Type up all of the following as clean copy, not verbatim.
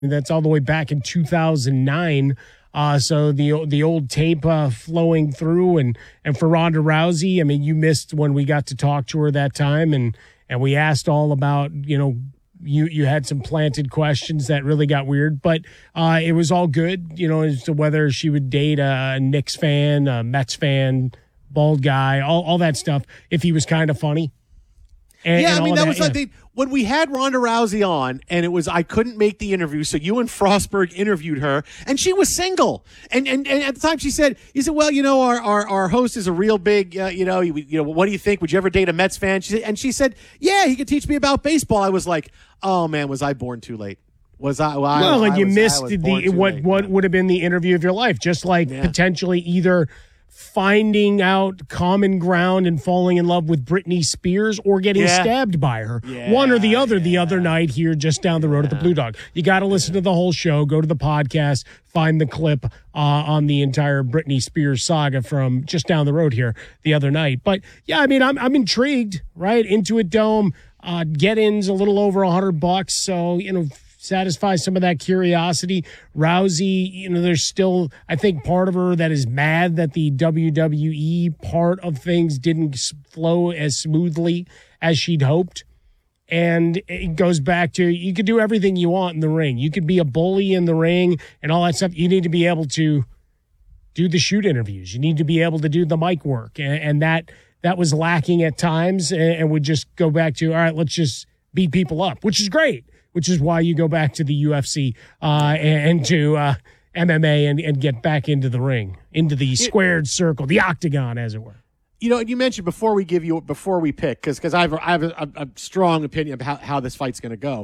That's all the way back in 2009. So the old tape flowing through, and for Ronda Rousey, I mean, you missed when we got to talk to her that time, and we asked all about, you had some planted questions that really got weird, but it was all good, as to whether she would date a Knicks fan, a Mets fan, bald guy, all that stuff, if he was kind of funny. That was like when we had Ronda Rousey on, and it was I couldn't make the interview, so you and Frostberg interviewed her, and she was single, and at the time you said, well, our host is a real big, what do you think? Would you ever date a Mets fan? She said, yeah, he could teach me about baseball. I was like, oh man, was I born too late? You missed what would have been the interview of your life, just like potentially either finding out common ground and falling in love with Britney Spears or getting stabbed by her. One or the other the other night here just down the road at the Blue Dog. You got to listen to the whole show. Go to the podcast. Find the clip on the entire Britney Spears saga from just down the road here the other night. But, yeah, I mean, I'm intrigued, right? Intuit Dome, get-ins a little over $100. So, satisfy some of that curiosity. Rousey, there's still, I think, part of her that is mad that the WWE part of things didn't flow as smoothly as she'd hoped. And it goes back to, you could do everything you want in the ring. You could be a bully in the ring and all that stuff. You need to be able to do the shoot interviews. You need to be able to do the mic work. And that was lacking at times, and would just go back to, all right, let's just beat people up, which is great. Which is why you go back to the UFC and to MMA and get back into the ring, into the squared circle, the octagon, as it were. You mentioned before we pick, because I have a strong opinion about how this fight's going to go.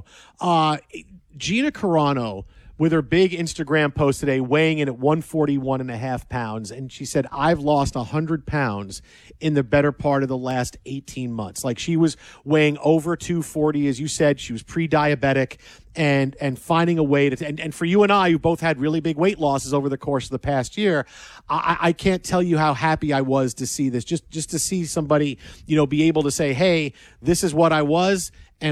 Gina Carano, with her big Instagram post today, weighing in at 141.5 pounds. And she said, I've lost 100 pounds in the better part of the last 18 months. Like, she was weighing over 240, as you said. She was pre-diabetic and finding a way to, and for you and I, who both had really big weight losses over the course of the past year, I can't tell you how happy I was to see this, just to see somebody, be able to say, hey, this is what I was. And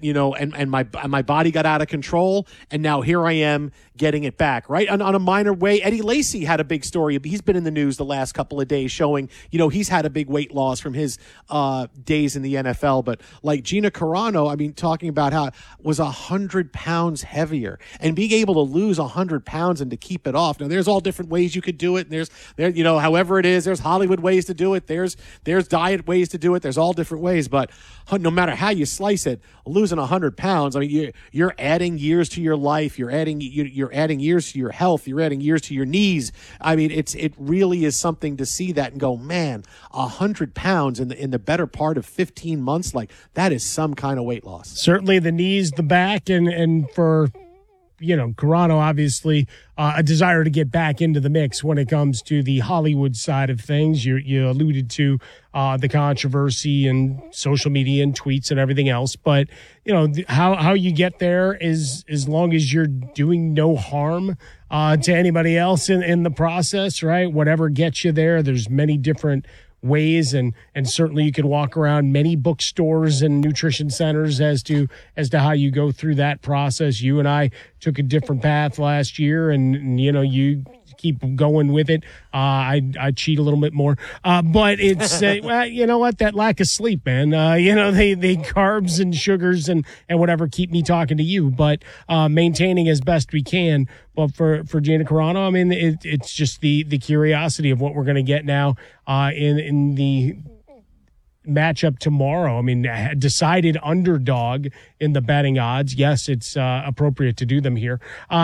my body got out of control, and now here I am getting it back, right? On a minor way, Eddie Lacy had a big story. He's been in the news the last couple of days showing, he's had a big weight loss from his days in the NFL. But like Gina Carano, I mean, talking about how it was 100 pounds heavier, and being able to lose 100 pounds and to keep it off. Now, there's all different ways you could do it. And however it is, there's Hollywood ways to do it. There's diet ways to do it. There's all different ways. But no matter how you slice it, losing 100 pounds, I mean, you're adding years to your life. You're adding years to your health. You're adding years to your knees. I mean, it really is something to see that and go, man, 100 pounds in the better part of 15 months, like, that is some kind of weight loss. Certainly the knees, the back, and for Carano, obviously, a desire to get back into the mix when it comes to the Hollywood side of things. You alluded to the controversy and social media and tweets and everything else. But, how you get there is, as long as you're doing no harm to anybody else in the process, right? Whatever gets you there, there's many different ways, and certainly you can walk around many bookstores and nutrition centers as to how you go through that process. You and I took a different path last year, and you keep going with it. I cheat a little bit more, but it's well, you know what? That lack of sleep, man. They carbs and sugars and whatever keep me talking to you, but maintaining as best we can. But for Gina Carano, I mean, it's just the curiosity of what we're going to get now in the matchup tomorrow. I mean, decided underdog in the betting odds. Yes, it's appropriate to do them here.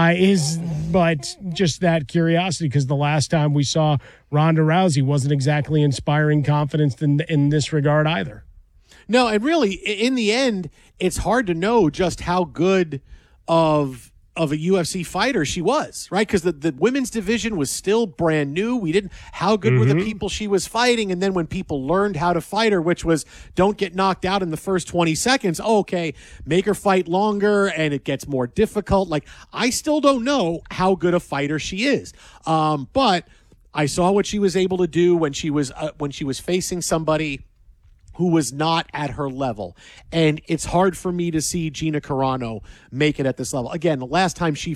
But just that curiosity, because the last time we saw Ronda Rousey wasn't exactly inspiring confidence in this regard either. No, and really, in the end, it's hard to know just how good of a UFC fighter she was, right? Because the women's division was still brand new. How good were the people she was fighting? And then when people learned how to fight her, which was don't get knocked out in the first 20 seconds, okay, make her fight longer and it gets more difficult. Like, I still don't know how good a fighter she is. But I saw what she was able to do when she was facing somebody who was not at her level. And it's hard for me to see Gina Carano make it at this level. Again, the last time she